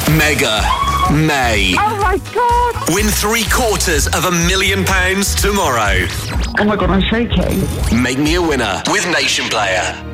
Mega May. Oh my God. Win £750,000 tomorrow. Oh my God, I'm shaking. Make me a winner with Nation Player.